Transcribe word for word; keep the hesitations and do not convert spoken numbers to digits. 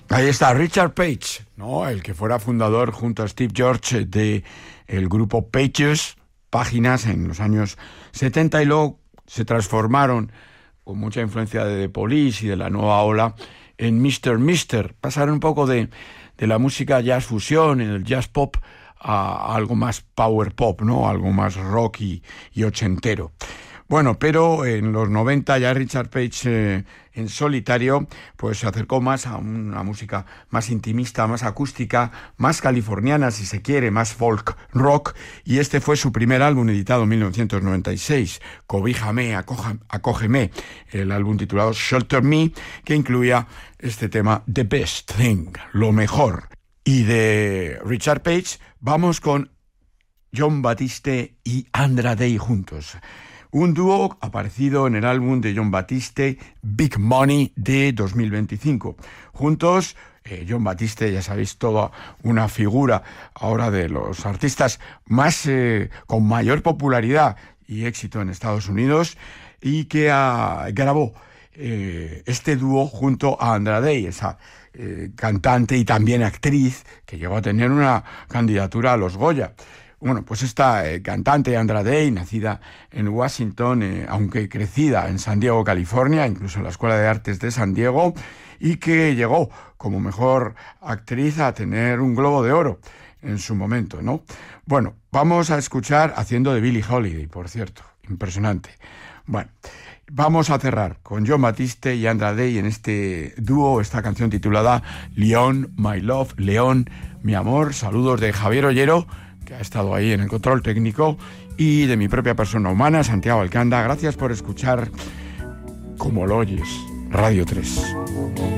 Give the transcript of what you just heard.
Ahí está Richard Page, ¿no? El que fuera fundador junto a Steve George de el grupo Pages, Páginas, en los años setenta, y luego se transformaron con mucha influencia de The Police y de la nueva ola en mister Mister. Pasaron un poco de, de la música jazz fusión, en el jazz pop, a algo más power pop, ¿no? Algo más rock y, y ochentero. Bueno, pero en los noventa ya Richard Page eh, en solitario pues se acercó más a una música más intimista, más acústica, más californiana si se quiere, más folk rock, y este fue su primer álbum editado en mil novecientos noventa y seis, Cobíjame, acoja, Acógeme, el álbum titulado Shelter Me, que incluía este tema The Best Thing, lo mejor. Y de Richard Page vamos con Jon Batiste y Andra Day juntos. Un dúo aparecido en el álbum de Jon Batiste, Big Money, de dos mil veinticinco. Juntos, eh, Jon Batiste, ya sabéis, toda una figura ahora de los artistas más eh, con mayor popularidad y éxito en Estados Unidos, y que ah, grabó eh, este dúo junto a Andra Day, esa eh, cantante y también actriz que llegó a tener una candidatura a los Goya. Bueno, pues esta eh, cantante Andra Day, nacida en Washington, eh, aunque crecida en San Diego, California, incluso en la Escuela de Artes de San Diego, y que llegó como mejor actriz a tener un Globo de Oro en su momento, ¿no? Bueno, vamos a escuchar haciendo de Billie Holiday, por cierto, impresionante. Bueno, vamos a cerrar con Jon Batiste y Andra Day en este dúo, esta canción titulada León, My Love, León, mi amor. Saludos de Javier Ollero, que ha estado ahí en el control técnico, y de mi propia persona humana, Santiago Alcanda. Gracias por escuchar Como lo oyes, Radio tres.